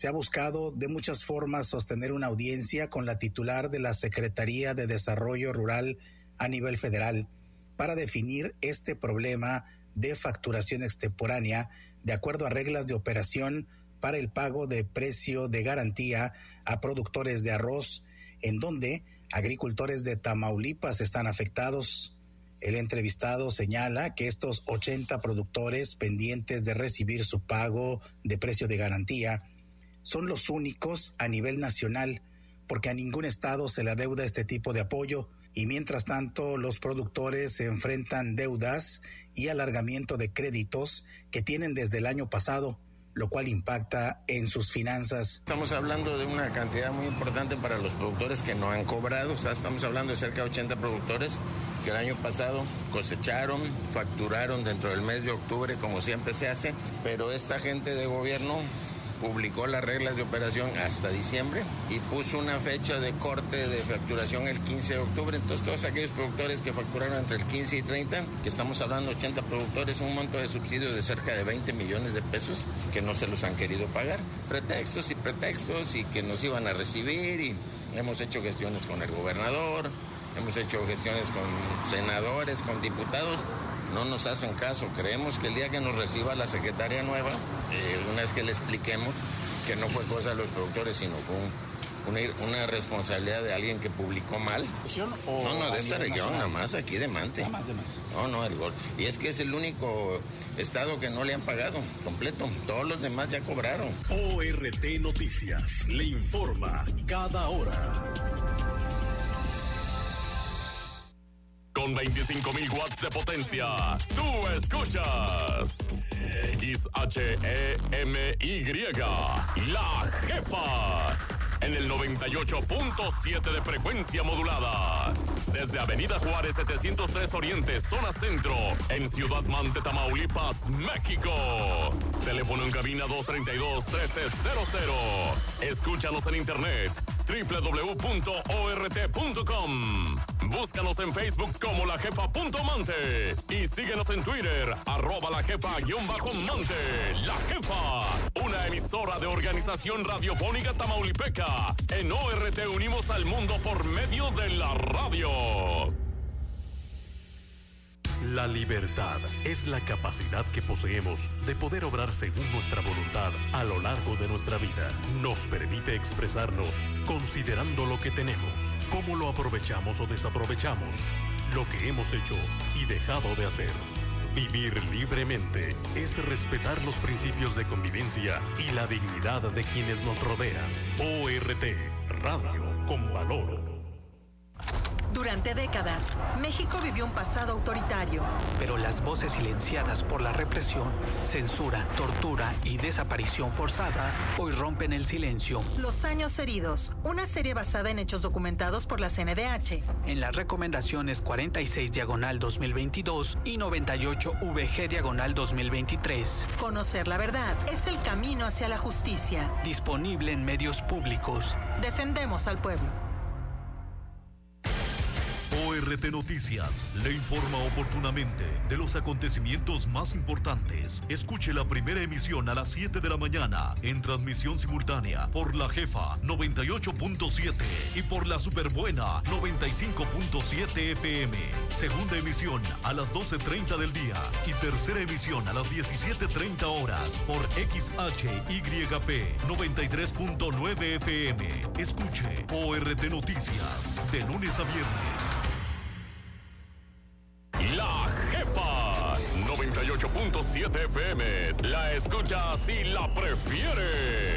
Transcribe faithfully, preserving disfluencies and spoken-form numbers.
se ha buscado de muchas formas sostener una audiencia con la titular de la Secretaría de Desarrollo Rural a nivel federal para definir este problema de facturación extemporánea de acuerdo a reglas de operación para el pago de precio de garantía a productores de arroz, en donde agricultores de Tamaulipas están afectados. El entrevistado señala que estos ochenta productores pendientes de recibir su pago de precio de garantía son los únicos a nivel nacional, porque a ningún estado se le adeuda este tipo de apoyo, y mientras tanto los productores se enfrentan deudas y alargamiento de créditos que tienen desde el año pasado, lo cual impacta en sus finanzas. Estamos hablando de una cantidad muy importante para los productores que no han cobrado. O sea, estamos hablando de cerca de ochenta productores que el año pasado cosecharon, facturaron dentro del mes de octubre, como siempre se hace, pero esta gente de gobierno publicó las reglas de operación hasta diciembre y puso una fecha de corte de facturación el quince de octubre. Entonces todos aquellos productores que facturaron entre el quince y treinta, que estamos hablando de ochenta productores, un monto de subsidios de cerca de veinte millones de pesos que no se los han querido pagar. Pretextos y pretextos y que nos iban a recibir, y hemos hecho gestiones con el gobernador, hemos hecho gestiones con senadores, con diputados. No nos hacen caso. Creemos que el día que nos reciba la secretaria nueva, eh, una vez que le expliquemos que no fue cosa de los productores, sino fue un, una, una responsabilidad de alguien que publicó mal. O no, no, de esta región, nada más aquí de Mante. Nada más de Mante. No, no, el gol. Y es que es el único estado que no le han pagado completo. Todos los demás ya cobraron. O R T Noticias le informa cada hora. Con veinticinco mil watts de potencia, tú escuchas X H E M Y, La Jefa, en el noventa y ocho punto siete de frecuencia modulada. Desde Avenida Juárez setecientos tres Oriente, zona centro, en Ciudad Mante, Tamaulipas, México. Teléfono en cabina dos tres dos, uno tres cero cero. Escúchanos en internet doble u doble u doble u punto o r t punto com. Búscanos en Facebook como La Jefa punto Mante y síguenos en Twitter, arroba La Jefa guión bajo Mante. La Jefa, una emisora de Organización Radiofónica Tamaulipeca. En O R T unimos al mundo por medio de la radio. La libertad es la capacidad que poseemos de poder obrar según nuestra voluntad a lo largo de nuestra vida. Nos permite expresarnos considerando lo que tenemos, cómo lo aprovechamos o desaprovechamos, lo que hemos hecho y dejado de hacer. Vivir libremente es respetar los principios de convivencia y la dignidad de quienes nos rodean. O R T, Radio con Valor. Durante décadas, México vivió un pasado autoritario. Pero las voces silenciadas por la represión, censura, tortura y desaparición forzada hoy rompen el silencio. Los años heridos, una serie basada en hechos documentados por la C N D H. En las recomendaciones cuarenta y seis diagonal dos mil veintidós y noventa y ocho V G diagonal dos mil veintitrés. Conocer la verdad es el camino hacia la justicia. Disponible en medios públicos. Defendemos al pueblo. O R T Noticias le informa oportunamente de los acontecimientos más importantes. Escuche la primera emisión a las siete de la mañana en transmisión simultánea por La Jefa noventa y ocho punto siete y por La Superbuena noventa y cinco punto siete F M. Segunda emisión a las doce treinta del día y tercera emisión a las diecisiete treinta horas por X H Y P noventa y tres punto nueve F M. Escuche O R T Noticias de lunes a viernes. La Jefa noventa y ocho punto siete F M. La escuchas y la prefieres.